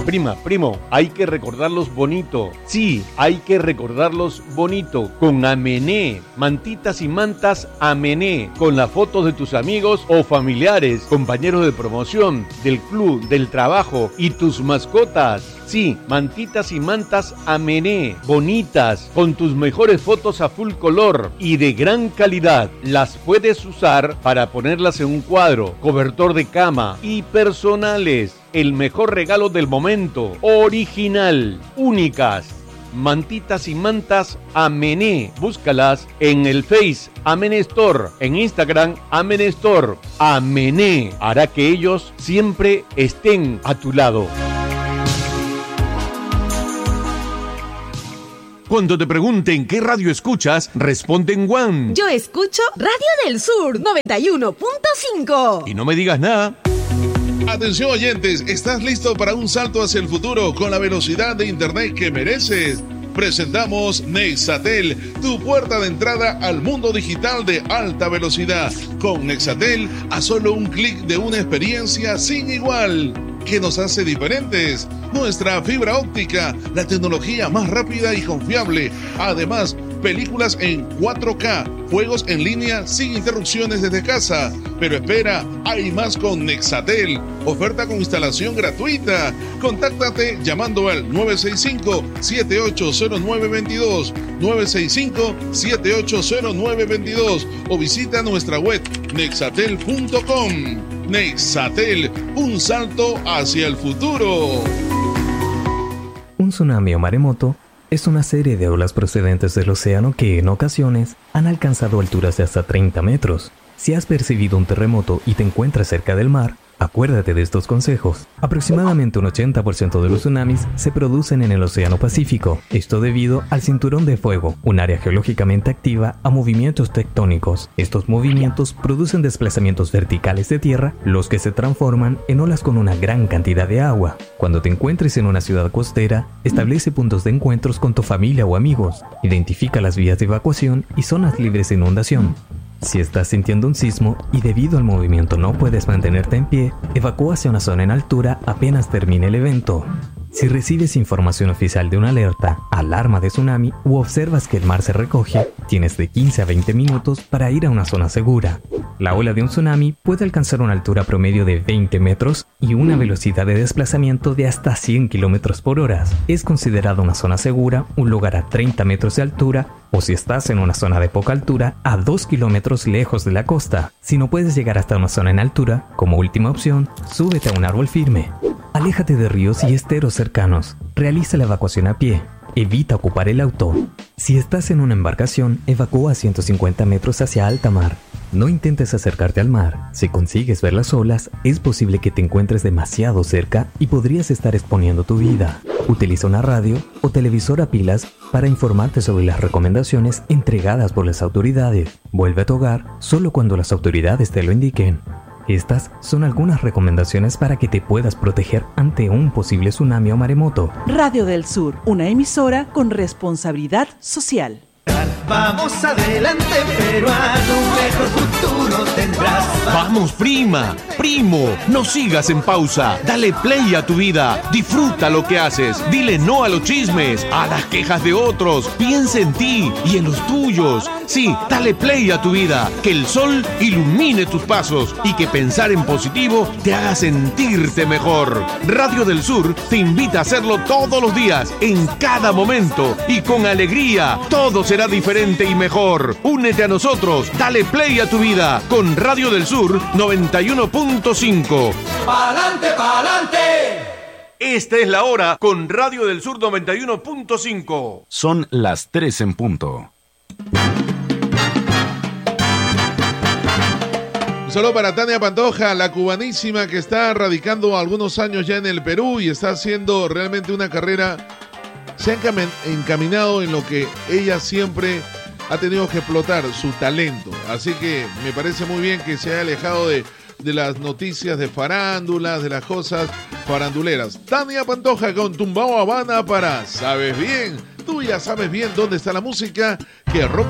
Prima, primo, hay que recordarlos bonito. Sí, hay que recordarlos bonito. Con Amené, mantitas y mantas Amené. Con la foto de tus amigos o familiares, compañeros de promoción, del club, del trabajo y tus mascotas. Sí, mantitas y mantas Amené, bonitas, con tus mejores fotos a full color y de gran calidad. Las puedes usar para ponerlas en un cuadro, cobertor de cama y personales. El mejor regalo del momento, original, únicas. Mantitas y mantas Amené. Búscalas en el Face Amené Store, en Instagram Amené Store. Amené hará que ellos siempre estén a tu lado. Cuando te pregunten qué radio escuchas, responde en One. Yo escucho Radio del Sur 91.5. Y no me digas nada. Atención oyentes, ¿estás listo para un salto hacia el futuro con la velocidad de internet que mereces? Presentamos Nexatel, tu puerta de entrada al mundo digital de alta velocidad. Con Nexatel, a solo un clic de una experiencia sin igual. ¿Qué nos hace diferentes? Nuestra fibra óptica, la tecnología más rápida y confiable. Además, películas en 4K, juegos en línea sin interrupciones desde casa. Pero espera, hay más con Nexatel. Oferta con instalación gratuita. Contáctate llamando al 965-780922, 965-780922 o visita nuestra web nexatel.com. Nexatel, un salto hacia el futuro. Un tsunami o maremoto es una serie de olas procedentes del océano que, en ocasiones, han alcanzado alturas de hasta 30 metros. Si has percibido un terremoto y te encuentras cerca del mar, acuérdate de estos consejos. Aproximadamente un 80% de los tsunamis se producen en el Océano Pacífico. Esto debido al cinturón de fuego, un área geológicamente activa a movimientos tectónicos. Estos movimientos producen desplazamientos verticales de tierra, los que se transforman en olas con una gran cantidad de agua. Cuando te encuentres en una ciudad costera, establece puntos de encuentros con tu familia o amigos. Identifica las vías de evacuación y zonas libres de inundación. Si estás sintiendo un sismo y debido al movimiento no puedes mantenerte en pie, evacúa hacia una zona en altura apenas termine el evento. Si recibes información oficial de una alerta, alarma de tsunami u observas que el mar se recoge, tienes de 15 a 20 minutos para ir a una zona segura. La ola de un tsunami puede alcanzar una altura promedio de 20 metros y una velocidad de desplazamiento de hasta 100 km por hora. Es considerada una zona segura un lugar a 30 metros de altura o si estás en una zona de poca altura, a 2 kilómetros lejos de la costa. Si no puedes llegar hasta una zona en altura, como última opción, súbete a un árbol firme. Aléjate de ríos y esteros cercanos. Realiza la evacuación a pie. Evita ocupar el auto. Si estás en una embarcación, evacúa a 150 metros hacia alta mar. No intentes acercarte al mar. Si consigues ver las olas, es posible que te encuentres demasiado cerca y podrías estar exponiendo tu vida. Utiliza una radio o televisor a pilas para informarte sobre las recomendaciones entregadas por las autoridades. Vuelve a tu hogar solo cuando las autoridades te lo indiquen. Estas son algunas recomendaciones para que te puedas proteger ante un posible tsunami o maremoto. Radio del Sur, una emisora con responsabilidad social. Vamos adelante, peruano, un mejor futuro tendrás. Vamos, prima, primo, no sigas en pausa. Dale play a tu vida. Disfruta lo que haces. Dile no a los chismes, a las quejas de otros. Piensa en ti y en los tuyos. Sí, dale play a tu vida. Que el sol ilumine tus pasos y que pensar en positivo te haga sentirte mejor. Radio del Sur te invita a hacerlo todos los días, en cada momento y con alegría. Todo será diferente y mejor. Únete a nosotros. Dale play a tu vida con Radio del Sur 91.5. ¡Pa'lante, pa'lante! Esta es la hora con Radio del Sur 91.5. Son las 3 en punto. Solo para Tania Pantoja, la cubanísima que está radicando algunos años ya en el Perú y está haciendo realmente una carrera. Se ha encaminado en lo que ella siempre ha tenido que explotar, su talento. Así que me parece muy bien que se haya alejado de las noticias de farándulas, de las cosas faranduleras. Tania Pantoja con Tumbao Habana para Sabes Bien. Tú ya sabes bien dónde está la música que rompe